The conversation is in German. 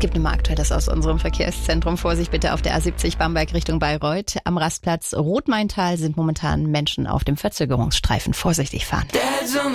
gibt nochmal Aktuelles aus unserem Verkehrszentrum. Vorsicht bitte auf der A70 Bamberg Richtung Bayreuth. Am Rastplatz Rotmaintal sind momentan Menschen auf dem Verzögerungsstreifen. Vorsichtig fahren.